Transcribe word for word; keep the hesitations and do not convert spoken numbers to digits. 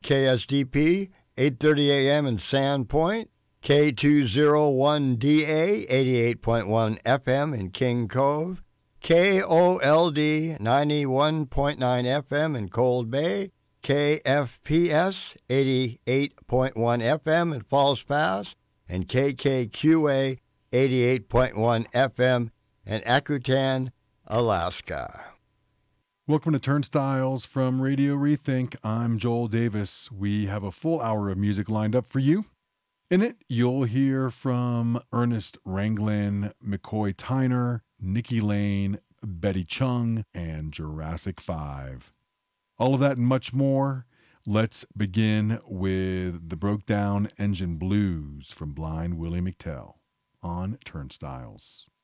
K S D P, eight thirty a.m. in Sandpoint, K two oh one D A, eighty-eight point one F M in King Cove, K O L D, ninety-one point nine F M in Cold Bay, K F P S, eighty-eight point one F M in Falls Pass, and K K Q A, eighty-eight point one F M in Akutan, Alaska. Welcome to Turnstiles from Radio Rethink. I'm Joel Davis. We have a full hour of music lined up for you. In it, you'll hear from Ernest Ranglin, McCoy Tyner, Nikki Lane, Betty Chung, and Jurassic five. All of that and much more. Let's begin with the Broke Down Engine Blues from Blind Willie McTell on Turnstiles.